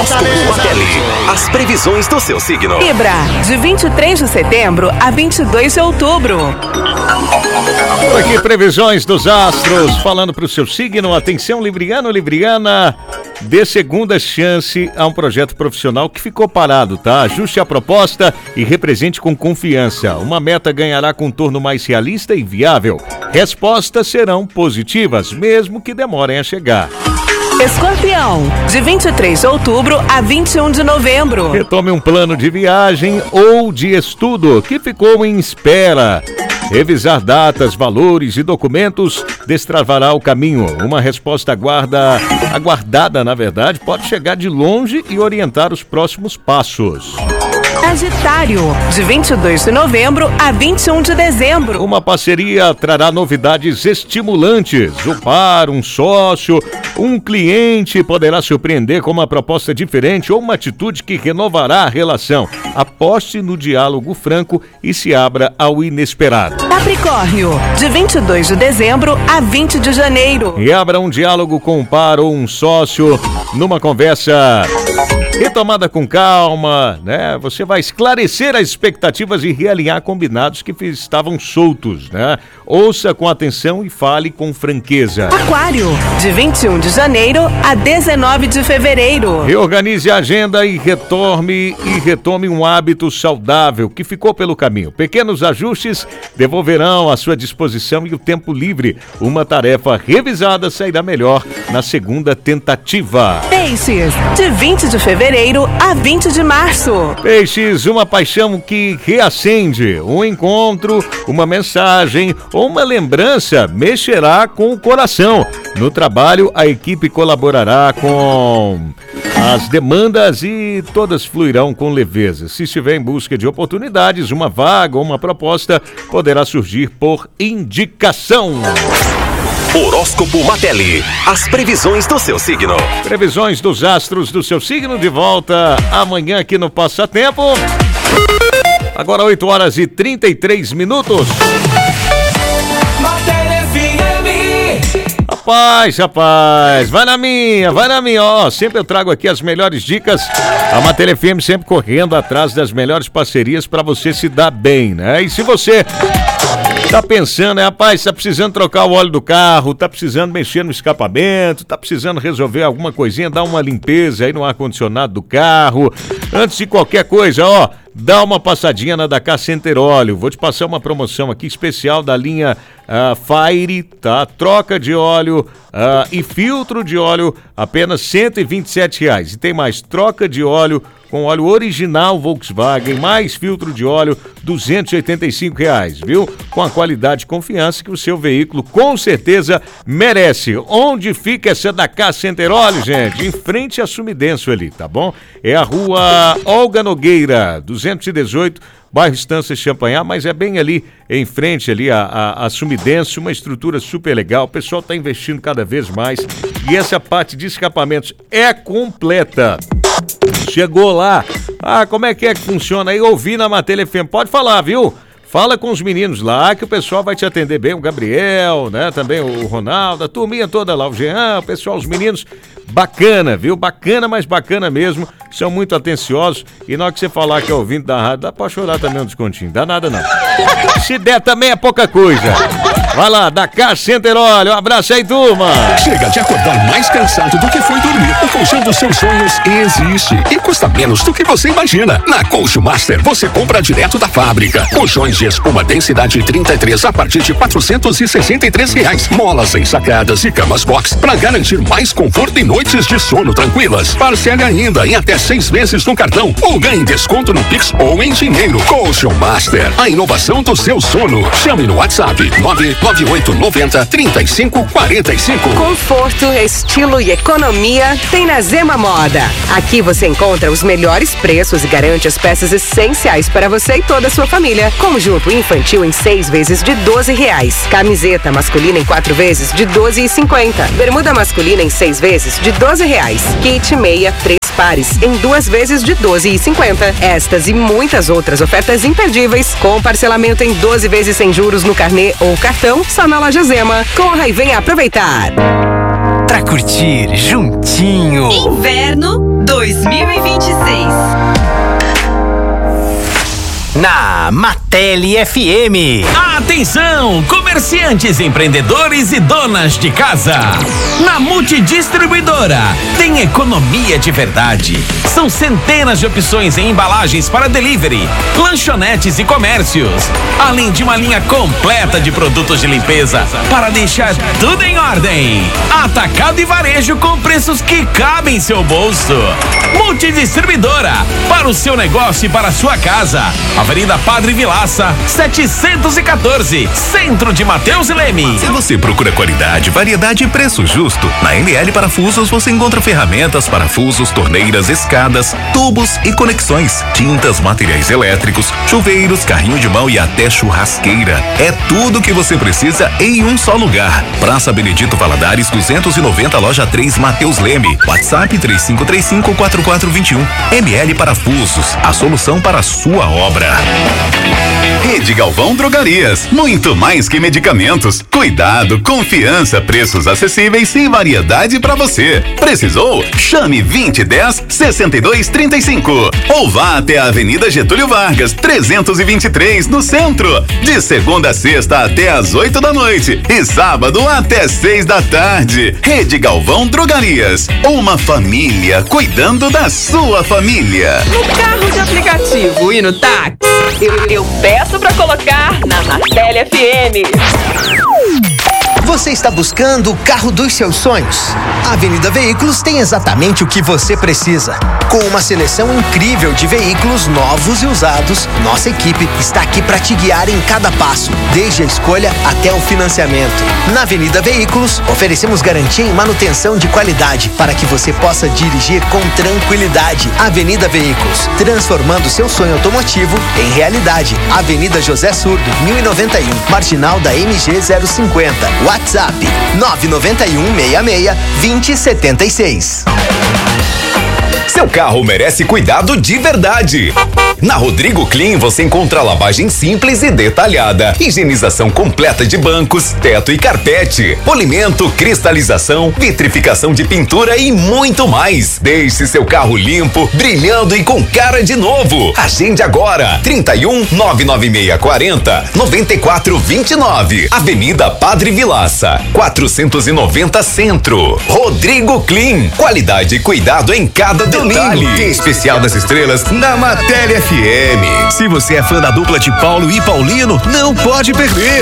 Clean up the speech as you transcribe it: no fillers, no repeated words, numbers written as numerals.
Horóscopo Matelli. As previsões do seu signo. Libra, de 23 de setembro a 22 de outubro. Por aqui, previsões dos astros, falando para o seu signo. Atenção, libriano, libriana, dê segunda chance a um projeto profissional que ficou parado, tá? Ajuste a proposta e represente com confiança. Uma meta ganhará contorno mais realista e viável. Respostas serão positivas, mesmo que demorem a chegar. Escorpião, de 23 de outubro a 21 de novembro. Retome um plano de viagem ou de estudo que ficou em espera. Revisar datas, valores e documentos destravará o caminho. Uma resposta aguardada, na verdade, pode chegar de longe e orientar os próximos passos. Sagitário, de 22 de novembro a 21 de dezembro. Uma parceria trará novidades estimulantes. Um par, um sócio, um cliente poderá surpreender com uma proposta diferente ou uma atitude que renovará a relação. Aposte no diálogo franco e se abra ao inesperado. Capricórnio, de 22 de dezembro a 20 de janeiro. E abra um diálogo com um par ou um sócio numa conversa retomada com calma, né? Você vai esclarecer as expectativas e realinhar combinados que estavam soltos, né? Ouça com atenção e fale com franqueza. Aquário, de 21 de janeiro a 19 de fevereiro. Reorganize a agenda e retome um hábito saudável que ficou pelo caminho. Pequenos ajustes devolverão a sua disposição e o tempo livre. Uma tarefa revisada sairá melhor na segunda tentativa. Peixes, de 20 de fevereiro a 20 de março. Peixes, uma paixão que reacende. Um encontro, uma mensagem ou uma lembrança mexerá com o coração. No trabalho, a equipe colaborará com as demandas e todas fluirão com leveza. Se estiver em busca de oportunidades, uma vaga ou uma proposta poderá surgir por indicação. Horóscopo Matelli. As previsões do seu signo. Previsões dos astros do seu signo, de volta amanhã aqui no Passatempo. Agora 8 horas e 33 minutos. Rapaz, vai na minha, ó, sempre eu trago aqui as melhores dicas, a Matelli FM sempre correndo atrás das melhores parcerias para você se dar bem, né? E se você tá pensando, rapaz, tá precisando trocar o óleo do carro, tá precisando mexer no escapamento, tá precisando resolver alguma coisinha, dar uma limpeza aí no ar-condicionado do carro, antes de qualquer coisa, ó, dá uma passadinha na Dakar Center Óleo. Vou te passar uma promoção aqui especial da linha Fire, tá? Troca de óleo e filtro de óleo, apenas R$127. E tem mais, troca de óleo com óleo original Volkswagen, mais filtro de óleo, R$285, viu? Com a qualidade e confiança que o seu veículo com certeza merece. Onde fica essa Dakar Center Óleo, gente? Em frente à Sumidenso ali, tá bom? É a rua Olga Nogueira, 218, bairro Estância Champanhar, mas é bem ali, em frente ali a Sumidense, uma estrutura super legal, o pessoal está investindo cada vez mais e essa parte de escapamentos é completa. Chegou lá, como é que funciona aí? Ouvi na Matelli FM, pode falar, viu? Fala com os meninos lá que o pessoal vai te atender bem, o Gabriel, né? Também o Ronaldo, a turminha toda lá, o Jean, o pessoal, os meninos, bacana, viu? Bacana, mas bacana mesmo, são muito atenciosos e na hora que você falar que é ouvinte da rádio, dá pra chorar também um descontinho, dá nada não. Se der também é pouca coisa. Vai lá, Dakar Center Óleo, um abraço aí, turma. Chega de acordar mais cansado do que foi dormir. O colchão dos seus sonhos existe e custa menos do que você imagina. Na Colchão Master, você compra direto da fábrica. Colchões de espuma densidade 33 a partir de R$463. Molas ensacadas e camas box para garantir mais conforto e noites de sono tranquilas. Parcele ainda em até 6 vezes no cartão ou ganhe desconto no Pix ou em dinheiro. Colchão Master, a inovação do seu sono. Chame no WhatsApp 99890-3545. Conforto, estilo e economia tem na Zema Moda. Aqui você encontra os melhores preços e garante as peças essenciais para você e toda a sua família. Conjunto infantil em 6 vezes de R$12. Camiseta masculina em 4 vezes de R$12,50. Bermuda masculina em 6 vezes de R$12. Kit meia 3 pares em 2 vezes de R$12,50. Estas e muitas outras ofertas imperdíveis com parcelamento em 12 vezes sem juros no carnê ou cartão, só na loja Zema. Corra e venha aproveitar. Pra curtir juntinho. Inverno 2026. Na Mateli FM. Atenção, comerciantes, empreendedores e donas de casa. Na Multidistribuidora tem economia de verdade. São centenas de opções em embalagens para delivery, lanchonetes e comércios, além de uma linha completa de produtos de limpeza para deixar tudo em ordem. Atacado e varejo com preços que cabem em seu bolso. Multidistribuidora, para o seu negócio e para a sua casa. Avenida Padre Vilaça, 714, Centro de Mateus e Leme. Se você procura qualidade, variedade e preço justo, na ML Parafusos você encontra ferramentas, parafusos, torneiras, escadas, tubos e conexões, tintas, materiais elétricos, chuveiros, carrinho de mão e até churrasqueira. É tudo que você precisa em um só lugar. Praça Benedito Valadares 290, loja 3, Mateus Leme. WhatsApp 3535-4421. ML Parafusos, a solução para a sua obra. Rede Galvão Drogarias, muito mais que medicamentos. Cuidado, confiança, preços acessíveis e variedade para você. Precisou? Chame 2010-6235 ou vá até a Avenida Getúlio Vargas, 323, no centro. De segunda a sexta até às 8 da noite e sábado até 6 da tarde. Rede Galvão Drogarias, uma família cuidando da sua família. No carro de aplicativo e no táxi, eu peço pra colocar na Mateli FM. Você está buscando o carro dos seus sonhos? A Avenida Veículos tem exatamente o que você precisa. Com uma seleção incrível de veículos novos e usados, nossa equipe está aqui para te guiar em cada passo, desde a escolha até o financiamento. Na Avenida Veículos, oferecemos garantia em manutenção de qualidade para que você possa dirigir com tranquilidade. Avenida Veículos, transformando seu sonho automotivo em realidade. Avenida José Surdo, 1091, Marginal da MG 050. WhatsApp 991-66-2076. Seu carro merece cuidado de verdade. Na Rodrigo Clean você encontra lavagem simples e detalhada, higienização completa de bancos, teto e carpete, polimento, cristalização, vitrificação de pintura e muito mais. Deixe seu carro limpo, brilhando e com cara de novo. Agende agora, 31 99640 9429, Avenida Padre Vilaça, 490 Centro. Rodrigo Clean, qualidade e cuidado em cada detalhe. Tem especial das estrelas na Mateli FM. Se você é fã da dupla de Paulo e Paulino, não pode perder.